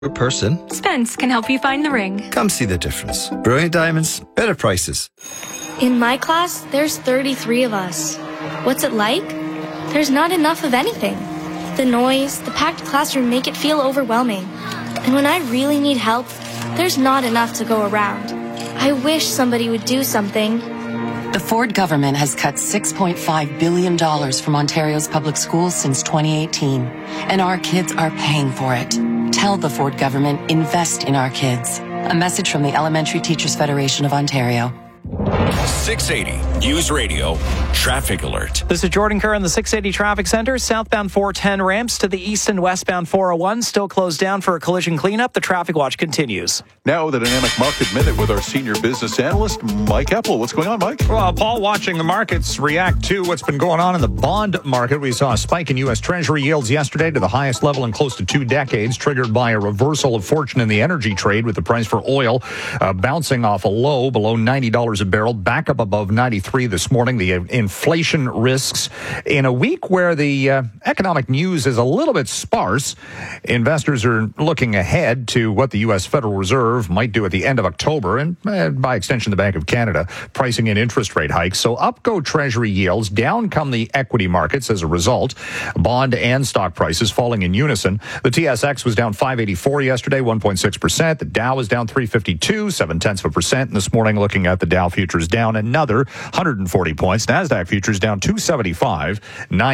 per person. Spence can help you find the ring. Come see the difference. Brilliant Diamonds, better prices. In my class, there's 33 of us. What's it like? There's not enough of anything. The noise, the packed classroom make it feel overwhelming. And when I really need help, there's not enough to go around. I wish somebody would do something. The Ford government has cut $6.5 billion from Ontario's public schools since 2018, and our kids are paying for it. Tell the Ford government, invest in our kids. A message from the Elementary Teachers Federation of Ontario. 680 News Radio Traffic Alert. This is Jordan Kerr in the 680 Traffic Center. Southbound 410 ramps to the east and westbound 401 still closed down for a collision cleanup. The traffic watch continues. Now the Dynamic Market Minute with our senior business analyst, Mike Eppel. What's going on, Mike? Well, Paul, watching the markets react to what's been going on in the bond market. We saw a spike in U.S. Treasury yields yesterday to the highest level in close to 2 decades, triggered by a reversal of fortune in the energy trade with the price for oil bouncing off a low below $90 a barrel, back up above 93 this morning. The inflation risks in a week where the economic news is a little bit sparse. Investors are looking ahead to what the U.S. Federal Reserve might do at the end of October and by extension the Bank of Canada, pricing in interest rate hikes. So up go Treasury yields, down come the equity markets as a result. Bond and stock prices falling in unison. The TSX was down 584 yesterday, 1.6%. The Dow was down 352, 0.7%. And this morning, looking at the Dow futures, down another 140 points. NASDAQ futures down 275,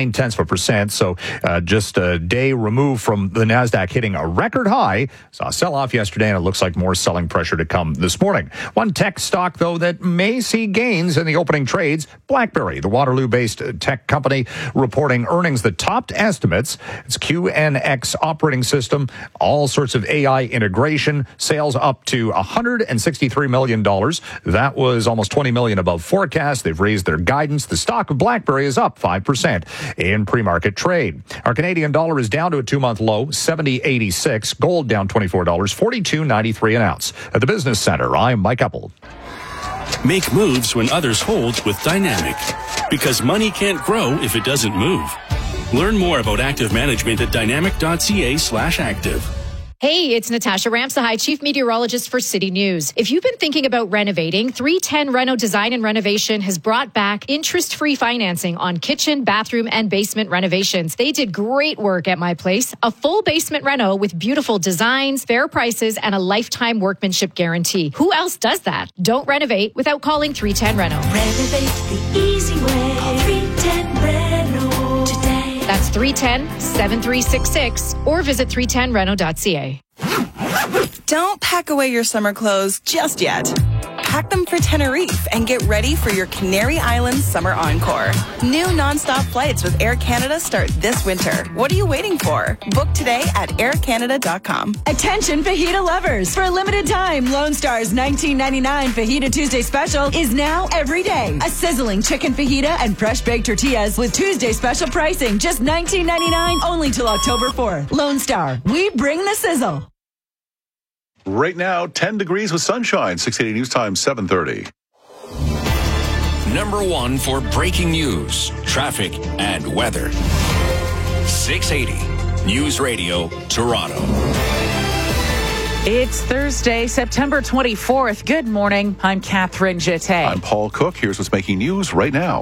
0.9%. So just a day removed from the NASDAQ hitting a record high. Saw a sell-off yesterday, and it looks like more selling pressure to come this morning. One tech stock, though, that may see gains in the opening trades, BlackBerry, the Waterloo-based tech company, reporting earnings that topped estimates. Its QNX operating system, all sorts of AI integration, sales up to $163 million. That was almost $20 million above forecast. They've raised their guidance. The stock of BlackBerry is up 5% in pre-market trade. Our Canadian dollar is down to a 2-month low, 70.86. Gold down $24, 42.93 an ounce. At the Business Center, I'm Mike Eppel. Make moves when others hold with Dynamic. Because money can't grow if it doesn't move. Learn more about active management at dynamic.ca/active. Hey, it's Natasha Ramsahai, Chief Meteorologist for City News. If you've been thinking about renovating, 310 Reno Design and Renovation has brought back interest-free financing on kitchen, bathroom, and basement renovations. They did great work at my place. A full basement reno with beautiful designs, fair prices, and a lifetime workmanship guarantee. Who else does that? Don't renovate without calling 310 Reno. Renovate the easy way. Call 310 Reno today. That's 310-7366 or visit 310reno.ca. Don't pack away your summer clothes just yet. Pack them for Tenerife and get ready for your Canary Islands Summer Encore. New nonstop flights with Air Canada start this winter. What are you waiting for? Book today at aircanada.com. Attention fajita lovers. For a limited time, Lone Star's $19.99 Fajita Tuesday special is now every day. A sizzling chicken fajita and fresh baked tortillas with Tuesday special pricing, just $19.99 only till October 4th. Lone Star, we bring the sizzle. Right now, 10 degrees with sunshine. 680 News Time, 7:30. Number 1 for breaking news, traffic, and weather. 680 News Radio, Toronto. It's Thursday, September 24th. Good morning. I'm Catherine Jeté. I'm Paul Cook. Here's what's making news right now.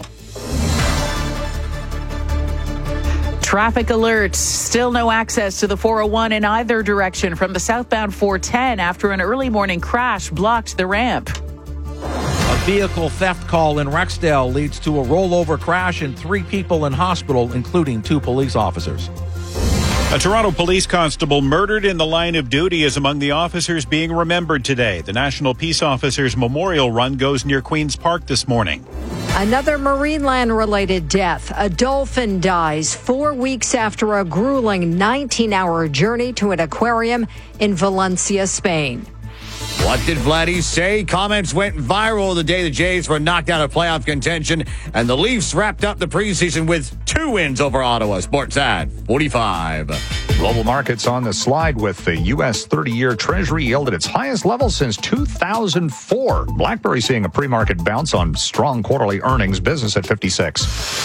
Traffic alert. Still no access to the 401 in either direction from the southbound 410 after an early morning crash blocked the ramp. A vehicle theft call in Rexdale leads to a rollover crash and 3 people in hospital, including 2 police officers. A Toronto police constable murdered in the line of duty is among the officers being remembered today. The National Peace Officers Memorial Run goes near Queen's Park this morning. Another Marineland-related death. A dolphin dies 4 weeks after a grueling 19-hour journey to an aquarium in Valencia, Spain. What did Vladdy say? Comments went viral the day the Jays were knocked out of playoff contention, and the Leafs wrapped up the preseason with 2 wins over Ottawa. Sportsnet 45. Global markets on the slide with the U.S. 30-year Treasury yield at its highest level since 2004. BlackBerry seeing a pre-market bounce on strong quarterly earnings. Business at 56.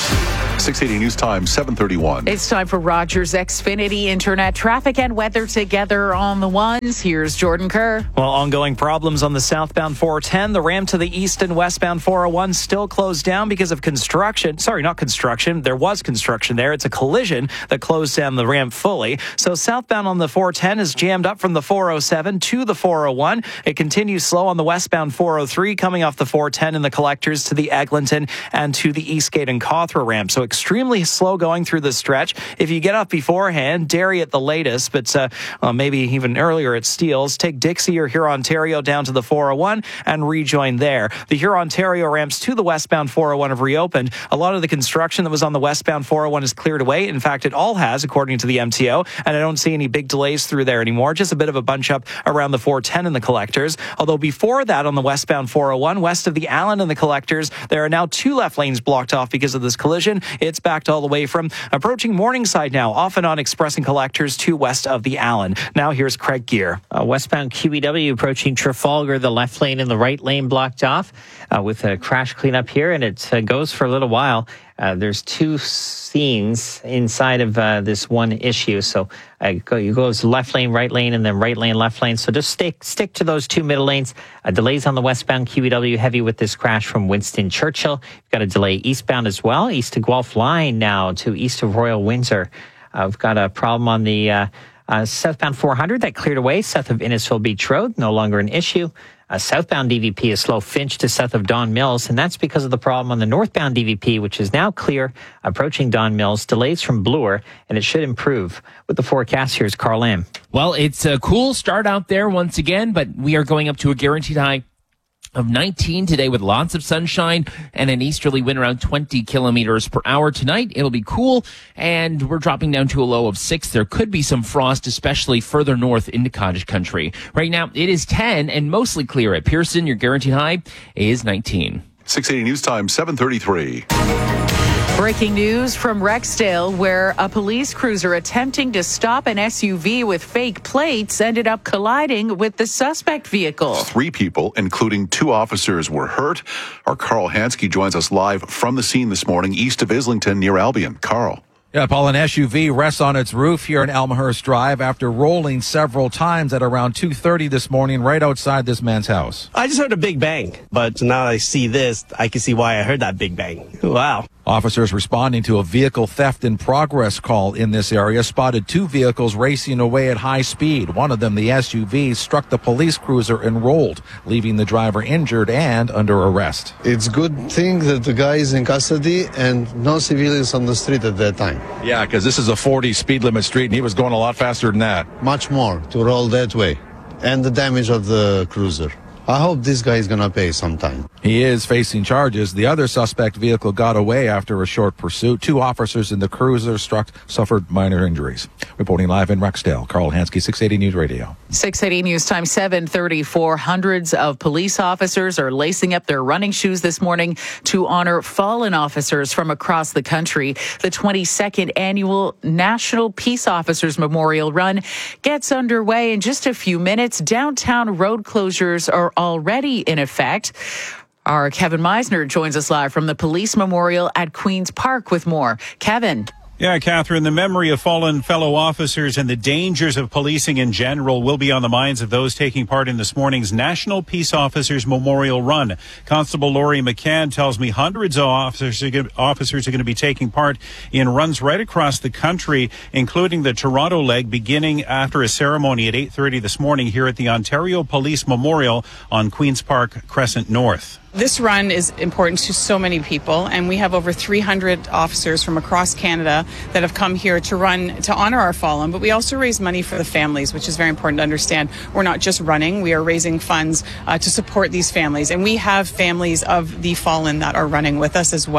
680 News Time, 7:31. It's time for Rogers Xfinity Internet traffic and weather together on the ones. Here's Jordan Kerr. Well, ongoing problems on the southbound 410. The ramp to the east and westbound 401 still closed down because of construction. Sorry, not construction. There was construction there. It's a collision that closed down the ramp fully. So southbound on the 410 is jammed up from the 407 to the 401. It continues slow on the westbound 403 coming off the 410 in the collectors to the Eglinton and to the Eastgate and Cawthra ramp. So extremely slow going through this stretch. If you get up beforehand, Derry at the latest, but maybe even earlier at Steeles, take Dixie or Hurontario down to the 401 and rejoin there. The Hurontario ramps to the westbound 401 have reopened. A lot of the construction that was on the westbound 401 is cleared away. In fact, it all has, according to the MTO, and I don't see any big delays through there anymore. Just a bit of a bunch up around the 410 in the collectors. Although before that, on the westbound 401, west of the Allen and the collectors, there are now 2 left lanes blocked off because of this collision. It's backed all the way from approaching Morningside now, off and on Express and collectors to west of the Allen. Now here's Craig Gear. Westbound QEW approaching Trafalgar, the left lane and the right lane blocked off with a crash cleanup here, and it goes for a little while. There's 2 scenes inside of this one issue. So you go left lane, right lane, and then right lane, left lane. So just stick to those 2 middle lanes. Delays on the westbound QEW heavy with this crash from Winston Churchill. You've got a delay eastbound as well. East to Guelph line now to east of Royal Windsor. We've got a problem on the southbound 400 that cleared away south of Innisfil Beach Road. No longer an issue. Southbound DVP is slow Finch to south of Don Mills, and that's because of the problem on the northbound DVP, which is now clear, approaching Don Mills. Delays from Bloor, and it should improve. With the forecast, here's Carl Lamb. Well, it's a cool start out there once again, but we are going up to a guaranteed high of 19 today with lots of sunshine and an easterly wind around 20 kilometers per hour. Tonight, it'll be cool, and we're dropping down to a low of 6. There could be some frost, especially further north into cottage country. Right now, it is 10 and mostly clear at Pearson. Your guaranteed high is 19. 680 News Time, 7:33. Breaking news from Rexdale, where a police cruiser attempting to stop an SUV with fake plates ended up colliding with the suspect vehicle. 3 people, including 2 officers, were hurt. Our Carl Hansky joins us live from the scene this morning, east of Islington near Albion. Carl. Yeah, Paul, an SUV rests on its roof here in Elmhurst Drive after rolling several times at around 2:30 this morning right outside this man's house. I just heard a big bang, but now that I see this, I can see why I heard that big bang. Wow. Officers responding to a vehicle theft in progress call in this area spotted 2 vehicles racing away at high speed. One of them, the SUV, struck the police cruiser and rolled, leaving the driver injured and under arrest. It's a good thing that the guy is in custody and no civilians on the street at that time. Yeah, because this is a 40 speed limit street and he was going a lot faster than that. Much more to roll that way. And the damage of the cruiser. I hope this guy is going to pay sometime. He is facing charges. The other suspect vehicle got away after a short pursuit. 2 officers in the cruiser suffered minor injuries. Reporting live in Rexdale, Carl Hansky, 680 News Radio. 680 News Time, 7:34. Hundreds of police officers are lacing up their running shoes this morning to honor fallen officers from across the country. The 22nd annual National Peace Officers Memorial Run gets underway in just a few minutes. Downtown road closures are already in effect. Our Kevin Meisner joins us live from the Police Memorial at Queen's Park with more. Kevin. Yeah, Catherine, the memory of fallen fellow officers and the dangers of policing in general will be on the minds of those taking part in this morning's National Peace Officers Memorial Run. Constable Laurie McCann tells me hundreds of officers are going to be taking part in runs right across the country, including the Toronto leg, beginning after a ceremony at 8:30 this morning here at the Ontario Police Memorial on Queen's Park Crescent North. This run is important to so many people, and we have over 300 officers from across Canada that have come here to run to honor our fallen, but we also raise money for the families, which is very important to understand. We're not just running, we are raising funds to support these families, and we have families of the fallen that are running with us as well.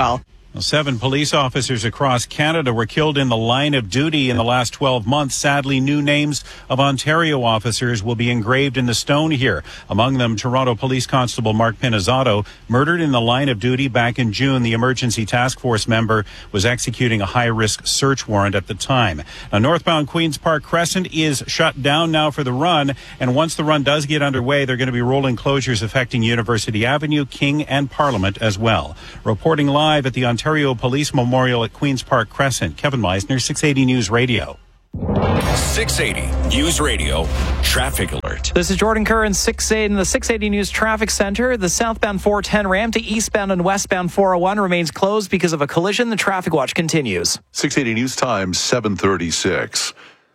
Well, 7 police officers across Canada were killed in the line of duty in the last 12 months. Sadly, new names of Ontario officers will be engraved in the stone here. Among them, Toronto Police Constable Mark Pinizzato, murdered in the line of duty back in June. The emergency task force member was executing a high-risk search warrant at the time. Now, northbound Queen's Park Crescent is shut down now for the run, and once the run does get underway, they're going to be rolling closures affecting University Avenue, King, and Parliament as well. Reporting live at the Ontario Police Memorial at Queen's Park Crescent, Kevin Meisner, 680 News Radio. 680 News Radio Traffic Alert. This is Jordan Kerr in the 680 News Traffic Center. The southbound 410 ramp to eastbound and westbound 401 remains closed because of a collision. The traffic watch continues. 680 News Time, 7:36.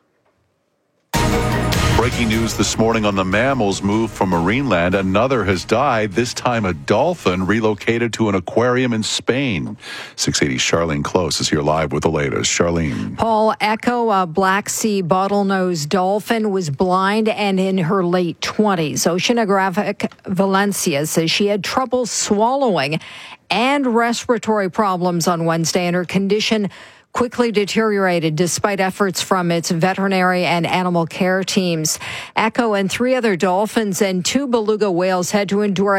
Breaking news this morning on the mammals moved from Marineland. Another has died, this time a dolphin relocated to an aquarium in Spain. 680's Charlene Close is here live with the latest. Charlene. Paul, Echo, a Black Sea bottlenose dolphin, was blind and in her late 20s. Oceanographic Valencia says she had trouble swallowing and respiratory problems on Wednesday, and her condition quickly deteriorated despite efforts from its veterinary and animal care teams. Echo and 3 other dolphins and 2 beluga whales had to endure a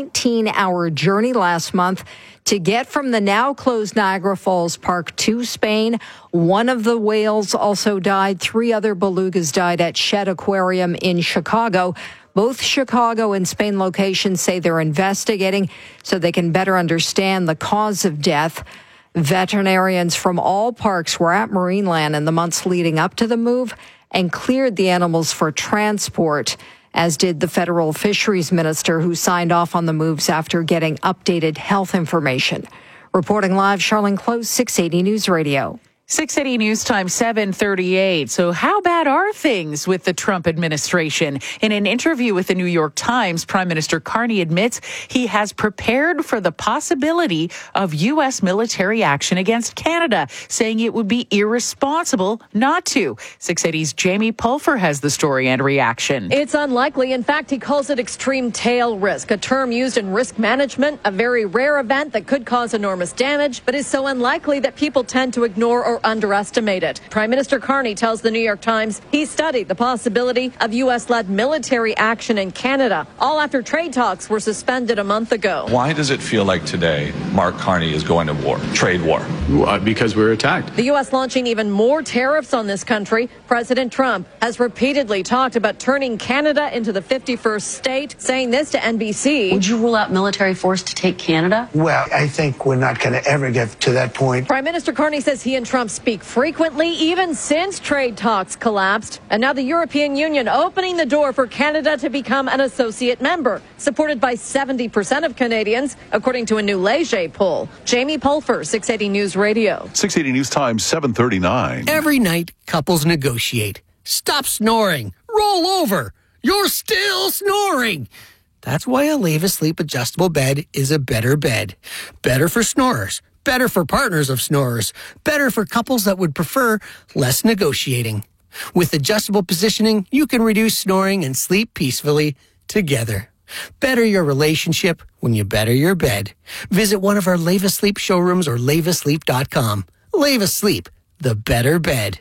19-hour journey last month to get from the now closed Niagara Falls Park to Spain. 1 of the whales also died. 3 other belugas died at Shed Aquarium in Chicago. Both Chicago and Spain locations say they're investigating so they can better understand the cause of death. Veterinarians from all parks were at Marineland in the months leading up to the move and cleared the animals for transport, as did the federal fisheries minister, who signed off on the moves after getting updated health information. Reporting live, Charlene Close, 680 News Radio. 680 News Time, 7:38. So how bad are things with the Trump administration? In an interview with the New York Times, Prime Minister Carney admits he has prepared for the possibility of U.S. military action against Canada, saying it would be irresponsible not to. 680's Jamie Pulfer has the story and reaction. It's unlikely. In fact, he calls it extreme tail risk, a term used in risk management, a very rare event that could cause enormous damage, but is so unlikely that people tend to ignore or underestimate it. Prime Minister Carney tells the New York Times he studied the possibility of U.S.-led military action in Canada, all after trade talks were suspended a month ago. Why does it feel like today Mark Carney is going to war, trade war? Because we were attacked. The U.S. launching even more tariffs on this country. President Trump has repeatedly talked about turning Canada into the 51st state, saying this to NBC. Would you rule out military force to take Canada? Well, I think we're not going to ever get to that point. Prime Minister Carney says he and Trump speak frequently, even since trade talks collapsed. And now the European Union opening the door for Canada to become an associate member, supported by 70% of Canadians, according to a new Leger poll. Jamie Pulfer, 680 News Radio. 680 News Time, 7:39. Every night, couples negotiate. Stop snoring. Roll over. You're still snoring. That's why a Leva Sleep adjustable bed is a better bed. Better for snorers. Better for partners of snorers. Better for couples that would prefer less negotiating. With adjustable positioning, you can reduce snoring and sleep peacefully together. Better your relationship when you better your bed. Visit one of our Leva Sleep showrooms or levasleep.com. Leva Sleep, the better bed.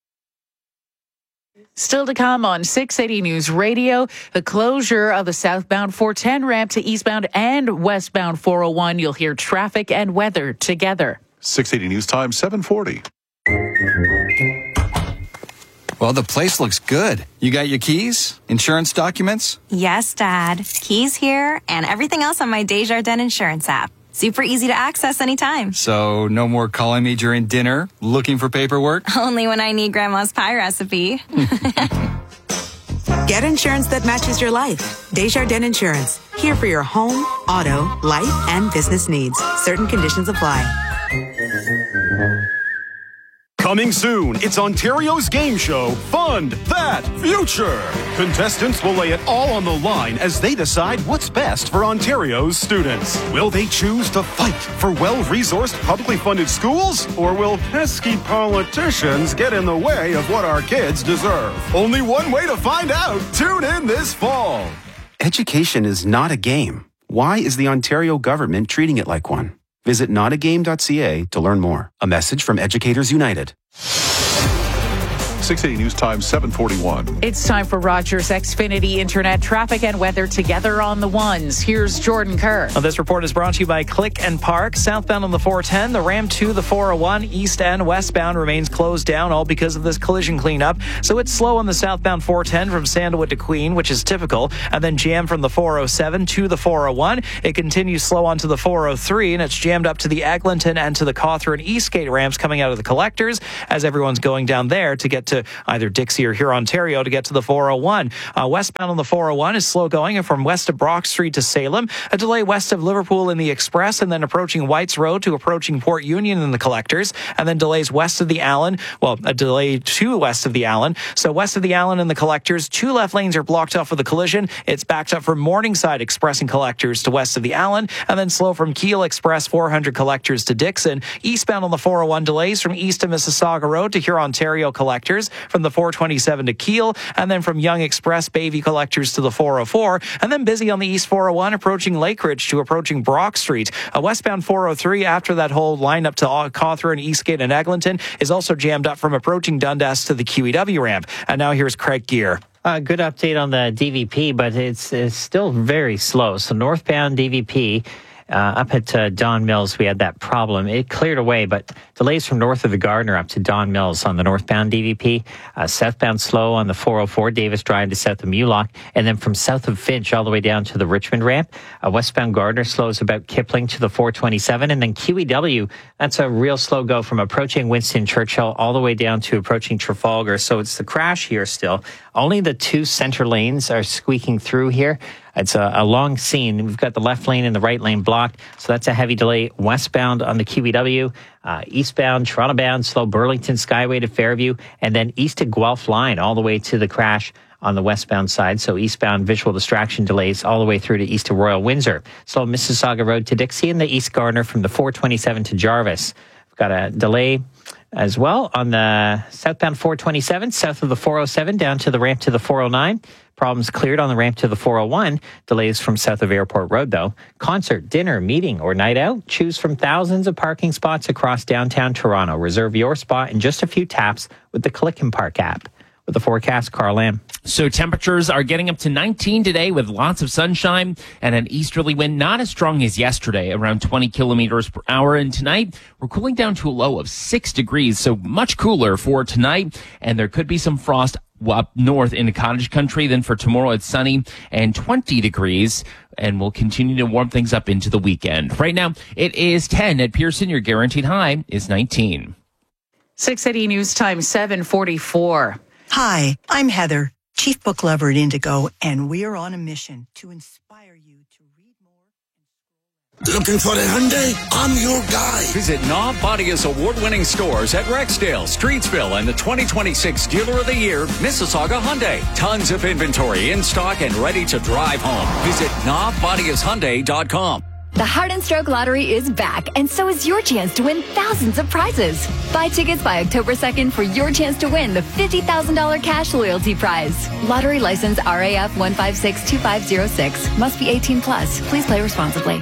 Still to come on 680 News Radio, the closure of the southbound 410 ramp to eastbound and westbound 401. You'll hear traffic and weather together. 680 News Time, 7:40. Well, the place looks good. You got your keys? Insurance documents? Yes, Dad. Keys here and everything else on my Desjardins Insurance app. Super easy to access anytime. So no more calling me during dinner, looking for paperwork? Only when I need Grandma's pie recipe. Get insurance that matches your life. Desjardins Insurance. Here for your home, auto, life, and business needs. Certain conditions apply. Coming soon, it's Ontario's game show, Fund That Future. Contestants will lay it all on the line as they decide what's best for Ontario's students. Will they choose to fight for well-resourced, publicly funded schools? Or will pesky politicians get in the way of what our kids deserve? Only one way to find out. Tune in this fall. Education is not a game. Why is the Ontario government treating it like one? Visit notagame.ca to learn more. A message from Educators United. 680 News Time, 7:41. It's time for Rogers Xfinity Internet traffic and weather together on the ones. Here's Jordan Kerr. Well, this report is brought to you by Click and Park. Southbound on the 410, the Ram 2, the 401, east and westbound remains closed down, all because of this collision cleanup. So it's slow on the southbound 410 from Sandalwood to Queen, which is typical, and then jammed from the 407 to the 401. It continues slow onto the 403, and it's jammed up to the Eglinton and to the Cawthron Eastgate ramps coming out of the collectors as everyone's going down there to get to either Dixie or Huron, Ontario to get to the 401. Westbound on the 401 is slow going from west of Brock Street to Salem. A delay west of Liverpool in the Express, and then approaching Whites Road to approaching Port Union in the collectors, and then delays west of the Allen. Well, a delay to west of the Allen. So west of the Allen in the collectors, 2 left lanes are blocked off with the collision. It's backed up from Morningside Express and collectors to west of the Allen, and then slow from Kiel Express 400 collectors to Dixon. Eastbound on the 401 delays from east of Mississauga Road to Huron, Ontario collectors, from the 427 to Kiel, and then from Young Express Bayview collectors to the 404, and then busy on the East 401 approaching Lakeridge to approaching Brock Street. A westbound 403 after that whole lineup to Cawthron, Eastgate, and Eglinton is also jammed up from approaching Dundas to the QEW ramp. And now here's Craig Gear. Good update on the DVP, but it's still very slow. So northbound DVP, up at Don Mills, we had that problem. It cleared away, but delays from north of the Gardner up to Don Mills on the northbound DVP. Southbound slow on the 404, Davis Drive to south of Mulock, and then from south of Finch all the way down to the Richmond ramp. Westbound Gardner slows about Kipling to the 427, and then QEW, that's a real slow go from approaching Winston Churchill all the way down to approaching Trafalgar. So it's the crash here still. Only the 2 center lanes are squeaking through here. It's a long scene. We've got the left lane and the right lane blocked, so that's a heavy delay westbound on the QEW. Eastbound, Toronto bound, slow Burlington Skyway to Fairview, and then east to Guelph line all the way to the crash on the westbound side. So eastbound visual distraction delays all the way through to east to Royal Windsor. Slow Mississauga Road to Dixie and the East Gardner from the 427 to Jarvis. We've got a delay as well on the southbound 427, south of the 407 down to the ramp to the 409. Problems cleared on the ramp to the 401. Delays from south of Airport Road, though. Concert, dinner, meeting, or night out? Choose from thousands of parking spots across downtown Toronto. Reserve your spot in just a few taps with the Click and Park app. With the forecast, Carl Lamb. So temperatures are getting up to 19 today with lots of sunshine and an easterly wind not as strong as yesterday, around 20 kilometers per hour. And tonight, we're cooling down to a low of 6 degrees, so much cooler for tonight. And there could be some frost up north in the cottage country. Then for tomorrow, it's sunny and 20 degrees. And we'll continue to warm things up into the weekend. Right now, it is 10 at Pearson. Your guaranteed high is 19. 680 News Time, 7:44. Hi, I'm Heather, Chief Book Lover at Indigo, and we're on a mission to inspire you to read more. Looking for a Hyundai? I'm your guy. Visit Knob Bodia's award-winning stores at Rexdale, Streetsville, and the 2026 Dealer of the Year, Mississauga Hyundai. Tons of inventory in stock and ready to drive home. Visit knobbodiashyundai.com. The Heart and Stroke Lottery is back, and so is your chance to win thousands of prizes. Buy tickets by October 2nd for your chance to win the $50,000 cash loyalty prize. Lottery license RAF 1562506. Must be 18 plus. Please play responsibly.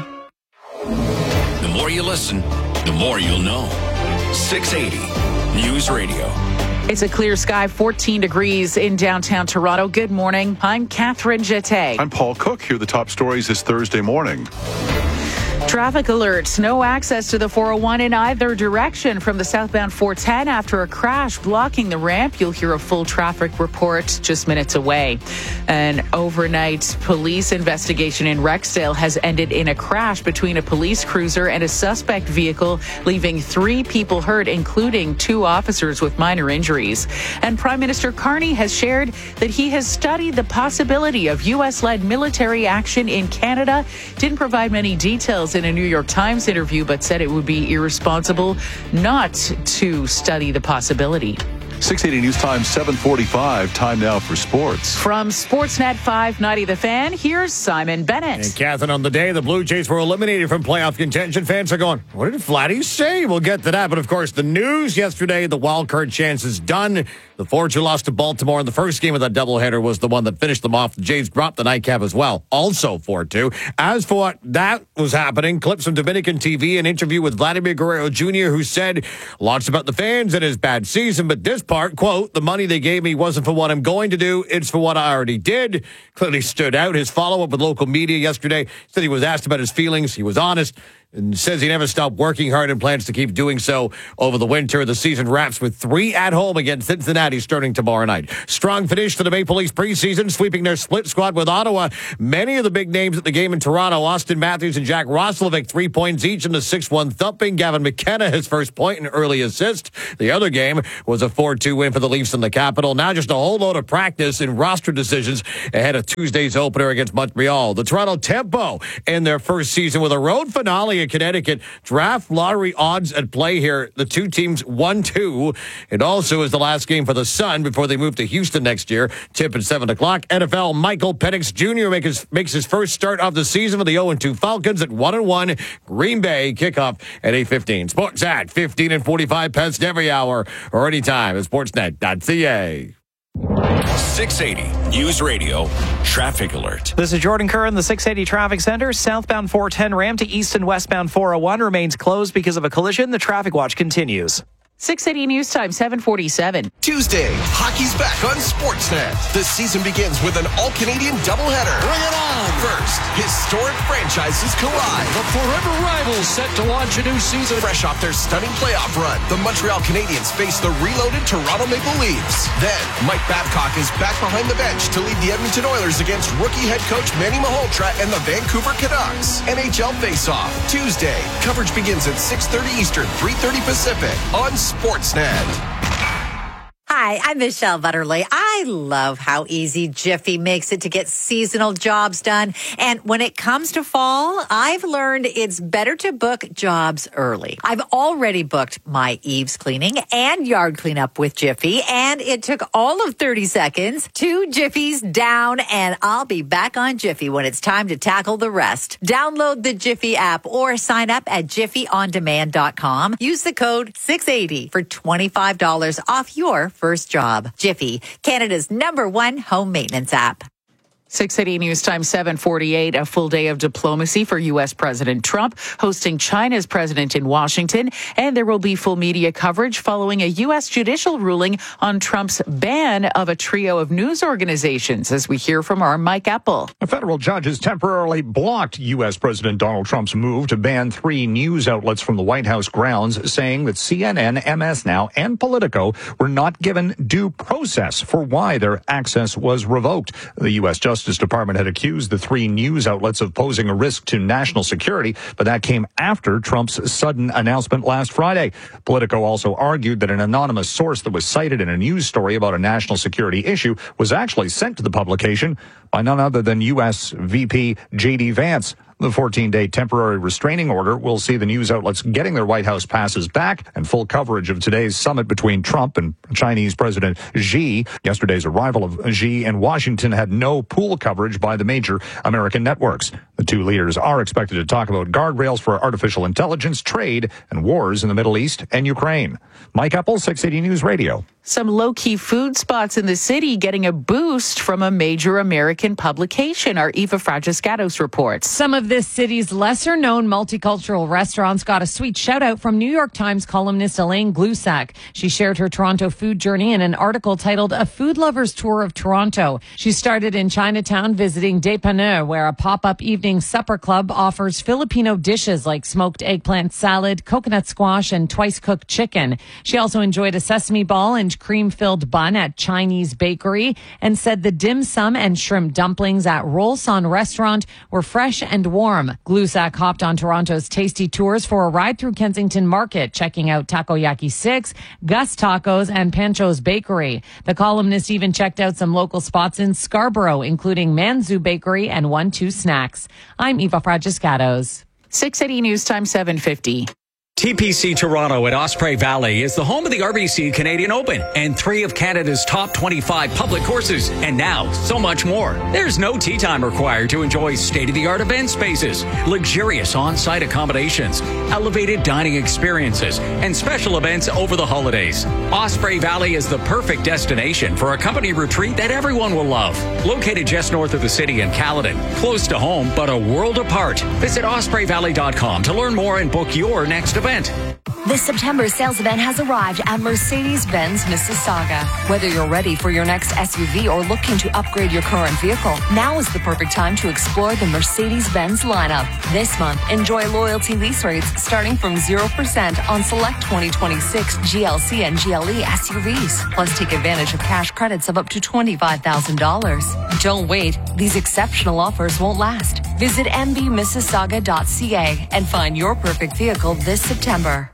The more you listen, the more you'll know. 680 News Radio. It's a clear sky, 14 degrees in downtown Toronto. Good morning. I'm Catherine Jeté. I'm Paul Cook. Here are the top stories this Thursday morning. Traffic alert. No access to the 401 in either direction from the southbound 410 after a crash blocking the ramp. You'll hear a full traffic report just minutes away. An overnight police investigation in Rexdale has ended in a crash between a police cruiser and a suspect vehicle, leaving 3 people hurt, including 2 officers with minor injuries. And Prime Minister Carney has shared that he has studied the possibility of U.S.-led military action in Canada. Didn't provide many details in a New York Times interview, but said it would be irresponsible not to study the possibility. 680 News Time, 7:45. Time now for sports. From Sportsnet 590 The Fan, here's Simon Bennett. And Catherine, on the day the Blue Jays were eliminated from playoff contention, fans are going, what did Vladdy say? We'll get to that. But of course, the news yesterday, the wild card chance is done. The Forge, who lost to Baltimore in the first game of that doubleheader, was the one that finished them off. The Jays dropped the nightcap as well, also 4-2. As for what that was happening, clips from Dominican TV, an interview with Vladimir Guerrero Jr., who said lots about the fans and his bad season, but this part, quote, the money they gave me wasn't for what I'm going to do, it's for what I already did. Clearly stood out. His follow-up with local media yesterday said he was asked about his feelings. He was honest and says he never stopped working hard and plans to keep doing so over the winter. The season wraps with 3 at home against Cincinnati starting tomorrow night. Strong finish to the Maple Leafs preseason, sweeping their split squad with Ottawa. Many of the big names at the game in Toronto, Austin Matthews and Jack Roslovic, 3 points each in the 6-1 thumping. Gavin McKenna, his first point and early assist. The other game was a 4-2 win for the Leafs in the capital. Now just a whole load of practice and roster decisions ahead of Tuesday's opener against Montreal. The Toronto Tempo in their first season with a road finale in Connecticut. Draft lottery odds at play here. The two teams 1-2. It also is the last game for the Sun before they move to Houston next year. Tip at 7 o'clock. NFL Michael Penix Jr. makes his first start of the season with the 0-2 Falcons at 1-1. Green Bay kickoff at 8:15. Sports at 15 and 45 pence every hour or anytime at sportsnet.ca. 680 News Radio Traffic Alert. This is Jordan Kerr in the 680 Traffic Center. Southbound 410 ramp to east and westbound 401 remains closed because of a collision. The traffic watch continues. 680 News Time, 7:47. Tuesday, hockey's back on Sportsnet. The season begins with an all-Canadian doubleheader. Bring it on! First, historic franchises collide. The forever rivals set to launch a new season. Fresh off their stunning playoff run, the Montreal Canadiens face the reloaded Toronto Maple Leafs. Then, Mike Babcock is back behind the bench to lead the Edmonton Oilers against rookie head coach Manny Malhotra and the Vancouver Canucks. NHL face-off, Tuesday. Coverage begins at 6:30 Eastern, 3:30 Pacific on Sportsnet. Hi, I'm Michelle Butterly. I love how easy Jiffy makes it to get seasonal jobs done. And when it comes to fall, I've learned it's better to book jobs early. I've already booked my eaves cleaning and yard cleanup with Jiffy, and it took all of 30 seconds. 2 Jiffies down, and I'll be back on Jiffy when it's time to tackle the rest. Download the Jiffy app or sign up at jiffyondemand.com. Use the code 680 for $25 off your first job. Jiffy, Canada's #1 home maintenance app. 680 News Time, 7:48. A full day of diplomacy for U.S. President Trump, hosting China's president in Washington. And there will be full media coverage following a U.S. judicial ruling on Trump's ban of a trio of news organizations, as we hear from our Mike Apple. A federal judge has temporarily blocked U.S. President Donald Trump's move to ban 3 news outlets from the White House grounds, saying that CNN, MS Now, and Politico were not given due process for why their access was revoked. The U.S. Justice Department had accused the 3 news outlets of posing a risk to national security, but that came after Trump's sudden announcement last Friday. Politico also argued that an anonymous source that was cited in a news story about a national security issue was actually sent to the publication by none other than U.S. VP J.D. Vance. The 14-day temporary restraining order will see the news outlets getting their White House passes back, and full coverage of today's summit between Trump and Chinese President Xi. Yesterday's arrival of Xi in Washington had no pool coverage by the major American networks. The 2 leaders are expected to talk about guardrails for artificial intelligence, trade, and wars in the Middle East and Ukraine. Mike Apple, 680 News Radio. Some low-key food spots in the city getting a boost from a major American publication. Our Eva Fragiscatos reports. Some of this city's lesser-known multicultural restaurants got a sweet shout-out from New York Times columnist Elaine Glusak. She shared her Toronto food journey in an article titled A Food Lover's Tour of Toronto. She started in Chinatown visiting Dépanneur, where a pop-up evening supper club offers Filipino dishes like smoked eggplant salad, coconut squash, and twice-cooked chicken. She also enjoyed a sesame ball and cream-filled bun at Chinese Bakery and said the dim sum and shrimp dumplings at Roll Son Restaurant were fresh and warm. Glusak hopped on Toronto's tasty tours for a ride through Kensington Market, checking out Takoyaki 6, Gus Tacos, and Pancho's Bakery. The columnist even checked out some local spots in Scarborough, including Manzu Bakery and 1-2 Snacks. I'm Eva Fragiscatos. 680 News Time, 7:50. TPC Toronto at Osprey Valley is the home of the RBC Canadian Open and 3 of Canada's top 25 public courses. And now, so much more. There's no tee time required to enjoy state-of-the-art event spaces, luxurious on-site accommodations, elevated dining experiences, and special events over the holidays. Osprey Valley is the perfect destination for a company retreat that everyone will love. Located just north of the city in Caledon, close to home, but a world apart. Visit ospreyvalley.com to learn more and book your next event. This September sales event has arrived at Mercedes-Benz Mississauga. Whether you're ready for your next SUV or looking to upgrade your current vehicle, now is the perfect time to explore the Mercedes-Benz lineup. This month, enjoy loyalty lease rates starting from 0% on select 2026 GLC and GLE SUVs. Plus, take advantage of cash credits of up to $25,000. Don't wait. These exceptional offers won't last. Visit mbmississauga.ca and find your perfect vehicle this September.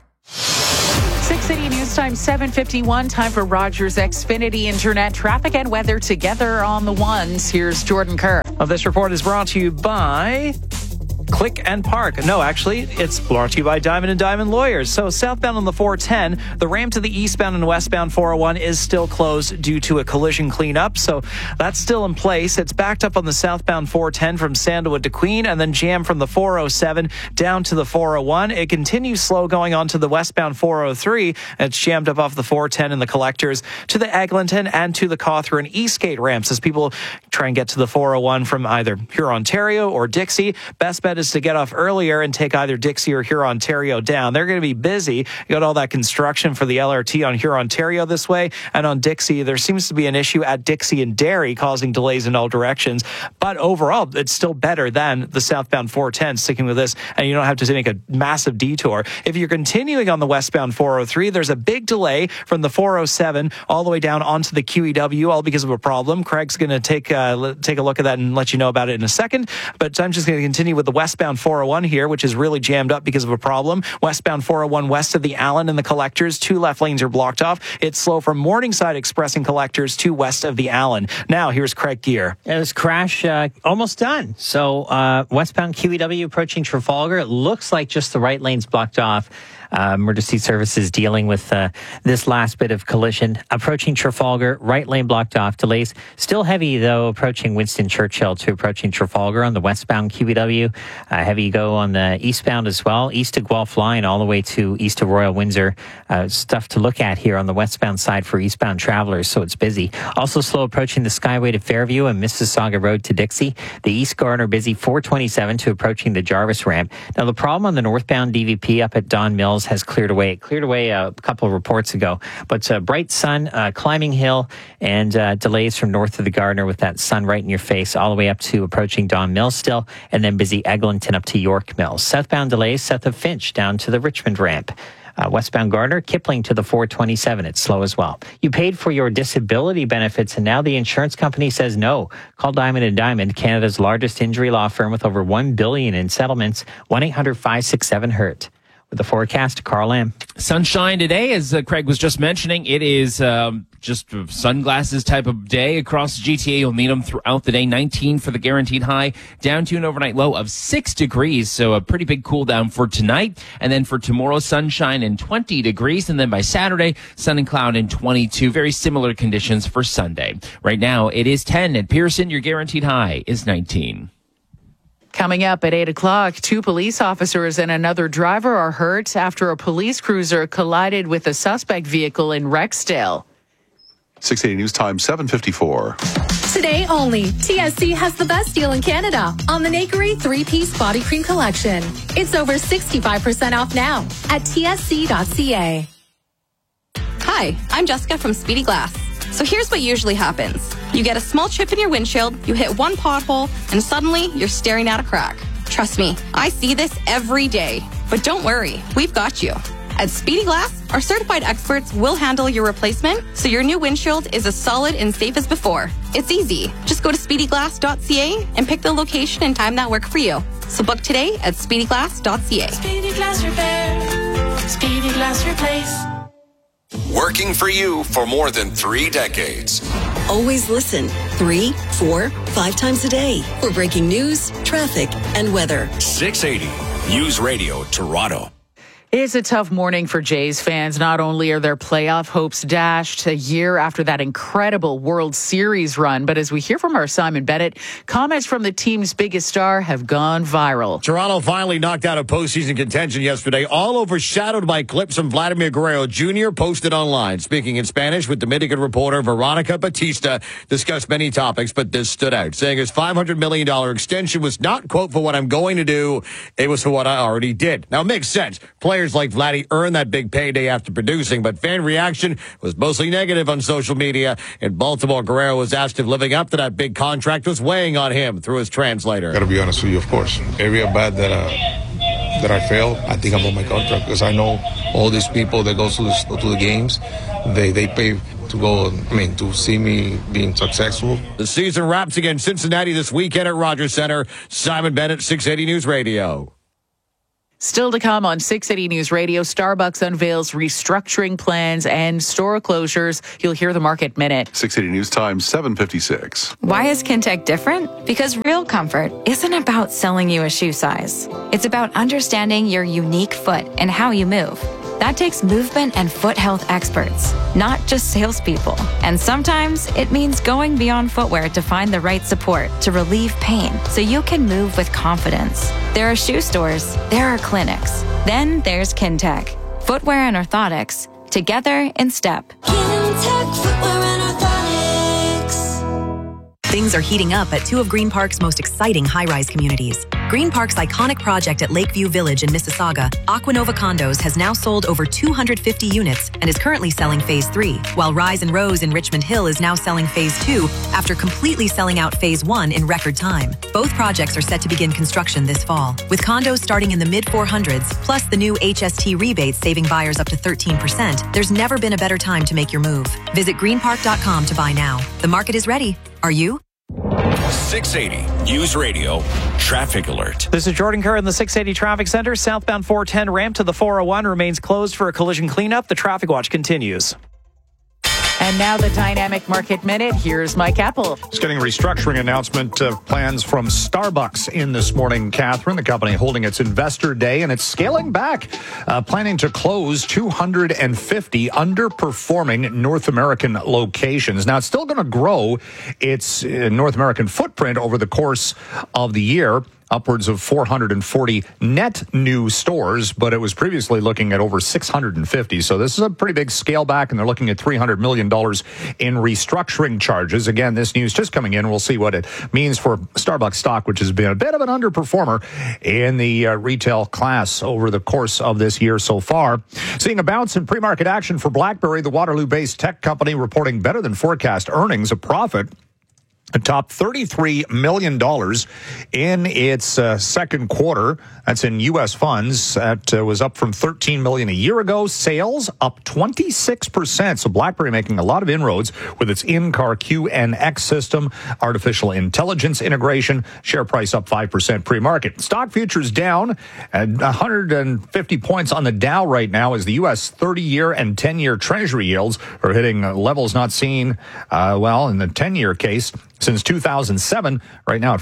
680 News Time 7:51. Time for Rogers Xfinity Internet traffic and weather together on the ones. Here's Jordan Kerr. Well, this report is brought to you by Click and Park. No, actually, it's brought to you by Diamond and Diamond Lawyers. So southbound on the 410, the ramp to the eastbound and westbound 401 is still closed due to a collision cleanup. So that's still in place. It's backed up on the southbound 410 from Sandalwood to Queen and then jammed from the 407 down to the 401. It continues slow going on to the westbound 403. It's jammed up off the 410 and the collectors to the Eglinton and to the Cawthron Eastgate ramps as people try and get to the 401 from either Hurontario or Dixie. Best bet is to get off earlier and take either Dixie or Hurontario down. They're going to be busy. You got all that construction for the LRT on Hurontario this way, and on Dixie, there seems to be an issue at Dixie and Derry causing delays in all directions. But overall, it's still better than the southbound 410 sticking with this, and you don't have to make a massive detour. If you're continuing on the westbound 403, there's a big delay from the 407 all the way down onto the QEW, all because of a problem. Craig's going to take a look at that and let you know about it in a second. But I'm just going to continue with the westbound 401 here, which is really jammed up because of a problem. Westbound 401 west of the Allen and the collectors, 2 left lanes are blocked off. It's slow from Morningside Express and collectors to west of the Allen. Now, here's Craig Gear. This crash almost done. So westbound QEW approaching Trafalgar. It looks like just the right lane's blocked off. Emergency services dealing with this last bit of collision. Approaching Trafalgar, right lane blocked off. Delays still heavy, though, approaching Winston Churchill to approaching Trafalgar on the westbound QEW. Heavy go on the eastbound as well. East of Guelph Line all the way to east of Royal Windsor. Stuff to look at here on the westbound side for eastbound travelers, so it's busy. Also slow approaching the Skyway to Fairview and Mississauga Road to Dixie. The East Garner busy 427 to approaching the Jarvis ramp. Now, the problem on the northbound DVP up at Don Mills has cleared away. It cleared away a couple of reports ago. But bright sun, climbing hill, and delays from north of the Gardner with that sun right in your face all the way up to approaching Don Mills still, and then busy Eglinton up to York Mills. Southbound delays, south of Finch down to the Richmond ramp. Westbound Gardner, Kipling to the 427. It's slow as well. You paid for your disability benefits, and now the insurance company says no. Call Diamond & Diamond, Canada's largest injury law firm with over $1 billion in settlements. 1-800-567-HURT. With the forecast, Carl Lamb. Sunshine today, as Craig was just mentioning. It is just a sunglasses type of day across the GTA. You'll need them throughout the day. 19 for the guaranteed high, down to an overnight low of 6 degrees. So a pretty big cool down for tonight. And then for tomorrow, sunshine and 20 degrees. And then by Saturday, sun and cloud and 22. Very similar conditions for Sunday. Right now, it is 10 at Pearson. Your guaranteed high is 19. Coming up at 8 o'clock, 2 police officers and another driver are hurt after a police cruiser collided with a suspect vehicle in Rexdale. 680 News Time 7:54. Today only, TSC has the best deal in Canada on the Nakery 3-piece body cream collection. It's over 65% off now at tsc.ca. Hi, I'm Jessica from Speedy Glass. So here's what usually happens. You get a small chip in your windshield, you hit one pothole, and suddenly you're staring at a crack. Trust me, I see this every day. But don't worry, we've got you. At Speedy Glass, our certified experts will handle your replacement so your new windshield is as solid and safe as before. It's easy. Just go to speedyglass.ca and pick the location and time that work for you. So book today at speedyglass.ca. Speedy Glass Repair. Speedy Glass Replace. Working for you for more than 3 decades. Always listen 3, 4, 5 times a day for breaking news, traffic, and weather. 680 News Radio Toronto. It's a tough morning for Jays fans. Not only are their playoff hopes dashed a year after that incredible World Series run, but as we hear from our Simon Bennett, comments from the team's biggest star have gone viral. Toronto finally knocked out of postseason contention yesterday, all overshadowed by clips from Vladimir Guerrero Jr. posted online. Speaking in Spanish with Dominican reporter Veronica Batista, discussed many topics, but this stood out, saying his $500 million extension was not, quote, for what I'm going to do. It was for what I already did. Now, it makes sense. Players like Vladdy earned that big payday after producing, but fan reaction was mostly negative on social media. In Baltimore, Guerrero was asked if living up to that big contract was weighing on him through his translator. Got to be honest with you, of course. Every at bat that I fail, I think I'm on my contract because I know all these people that go to the games, they pay to go, to see me being successful. The season wraps against Cincinnati this weekend at Rogers Center. Simon Bennett, 680 News Radio. Still to come on 680 News Radio, Starbucks unveils restructuring plans and store closures. You'll hear the Market Minute. 680 News Time, 7:56. Why is Kintec different? Because real comfort isn't about selling you a shoe size. It's about understanding your unique foot and how you move. That takes movement and foot health experts, not just salespeople. And sometimes it means going beyond footwear to find the right support to relieve pain so you can move with confidence. There are shoe stores, there are clinics. Then there's Kintec. Footwear and orthotics, together in step. Kintec Footwear and Orthotics. Things are heating up at two of Green Park's most exciting high-rise communities. Green Park's iconic project at Lakeview Village in Mississauga, Aquanova Condos, has now sold over 250 units and is currently selling Phase 3, while Rise and Rose in Richmond Hill is now selling Phase 2 after completely selling out Phase 1 in record time. Both projects are set to begin construction this fall, with condos starting in the mid-400s, plus the new HST rebates saving buyers up to 13%. There's never been a better time to make your move. Visit greenpark.com to buy now. The market is ready. Are you? 680 News Radio Traffic Alert. This is Jordan Kerr in the 680 Traffic Center. Southbound 410 ramp to the 401 remains closed for a collision cleanup. The traffic watch continues. And now the Dynamic Market Minute. Here's Mike Apple. Just getting a restructuring announcement of plans from Starbucks in this morning, Catherine. The company holding its investor day, and it's scaling back, planning to close 250 underperforming North American locations. Now, it's still going to grow its North American footprint over the course of the year. Upwards of 440 net new stores, but it was previously looking at over 650. So this is a pretty big scale back, and they're looking at $300 million in restructuring charges. Again, this news just coming in. We'll see what it means for Starbucks stock, which has been a bit of an underperformer in the retail class over the course of this year so far. Seeing a bounce in pre-market action for BlackBerry, the Waterloo-based tech company reporting better than forecast earnings, a profit atop $33 million in its second quarter. That's in U.S. funds. That was up from $13 million a year ago. Sales up 26%. So BlackBerry making a lot of inroads with its in-car QNX system, artificial intelligence integration. Share price up 5% pre-market. Stock futures down at 150 points on the Dow right now as the U.S. 30-year and 10-year Treasury yields are hitting levels not seen, in the 10-year case since 2007, right now at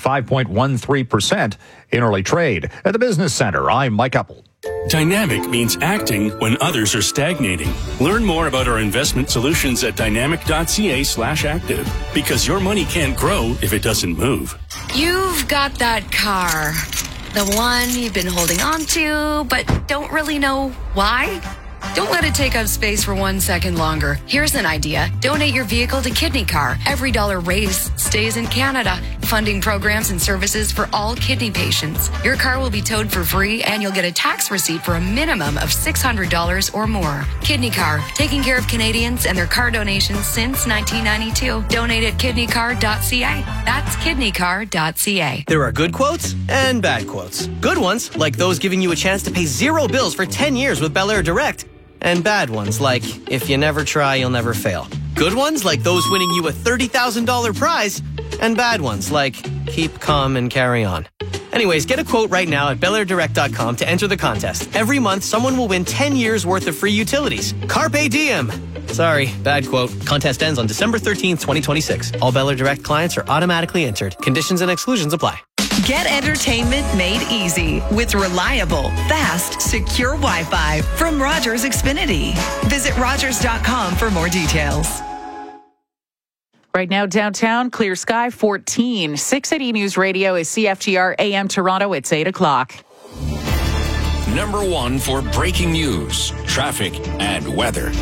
5.13% in early trade. At the Business Center, I'm Mike Apple. Dynamic means acting when others are stagnating. Learn more about our investment solutions at dynamic.ca/active, because your money can't grow if it doesn't move. You've got that car, the one you've been holding on to, but don't really know why. Don't let it take up space for 1 second longer. Here's an idea. Donate your vehicle to Kidney Car. Every dollar raised stays in Canada, funding programs and services for all kidney patients. Your car will be towed for free, and you'll get a tax receipt for a minimum of $600 or more. Kidney Car, taking care of Canadians and their car donations since 1992. Donate at kidneycar.ca. That's kidneycar.ca. There are good quotes and bad quotes. Good ones, like those giving you a chance to pay zero bills for 10 years with Bel Air Direct. And bad ones, like, if you never try, you'll never fail. Good ones, like those winning you a $30,000 prize. And bad ones, like, keep calm and carry on. Anyways, get a quote right now at BelAirDirect.com to enter the contest. Every month, someone will win 10 years worth of free utilities. Carpe diem! Sorry, bad quote. Contest ends on December 13th, 2026. All Bel Air Direct clients are automatically entered. Conditions and exclusions apply. Get entertainment made easy with reliable, fast, secure Wi-Fi from Rogers Xfinity. Visit Rogers.com for more details. Right now, downtown, clear sky, 14. 680 News Radio is CFGR AM Toronto. It's 8 o'clock. Number one for breaking news, traffic, and weather.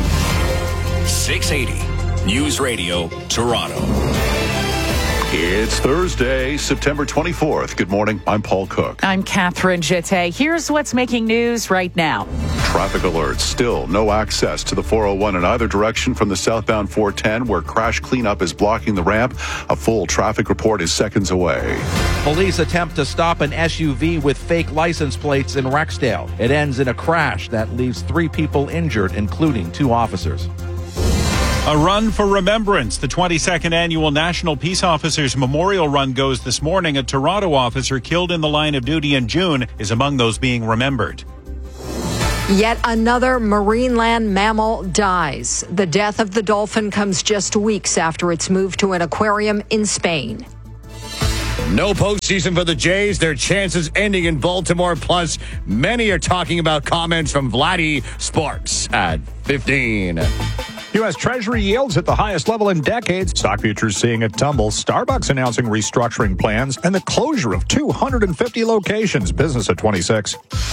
680 News Radio, Toronto. It's Thursday, September 24th. Good morning. I'm Paul Cook. I'm Catherine Jette. Here's what's making news right now. Traffic alerts. Still no access to the 401 in either direction from the southbound 410, where crash cleanup is blocking the ramp. A full traffic report is seconds away. Police attempt to stop an SUV with fake license plates in Rexdale. It ends in a crash that leaves 3 people injured, including 2 officers. A run for remembrance. The 22nd annual National Peace Officers Memorial Run goes this morning. A Toronto officer killed in the line of duty in June is among those being remembered. Yet another Marineland mammal dies. The death of the dolphin comes just weeks after its move to an aquarium in Spain. No postseason for the Jays. Their chances ending in Baltimore. Plus, many are talking about comments from Vladdy Sparks at 15. U.S. Treasury yields at the highest level in decades. Stock futures seeing a tumble. Starbucks announcing restructuring plans and the closure of 250 locations. Business at 26.